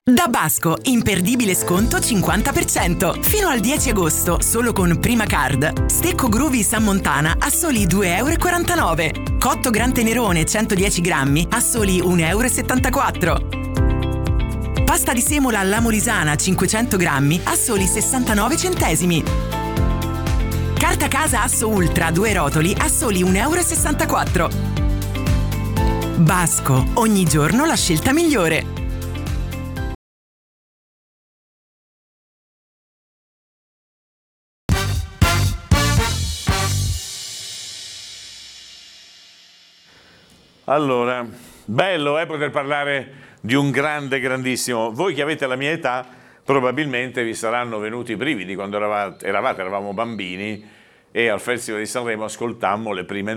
Da Basco, imperdibile sconto 50%. Fino al 10 agosto, solo con Prima Card. Stecco Groovy San Montana a soli 2,49 €. Cotto Gran Tenerone 110 grammi a soli 1,74 €. Pasta di semola alla Molisana 500 grammi a soli 69 centesimi. Carta casa Asso Ultra 2 rotoli a soli 1,64 €. Basco, ogni giorno la scelta migliore. Allora, bello poter parlare di un grandissimo. Voi che avete la mia età probabilmente vi saranno venuti i brividi quando eravamo bambini e al Festival di Sanremo ascoltammo le prime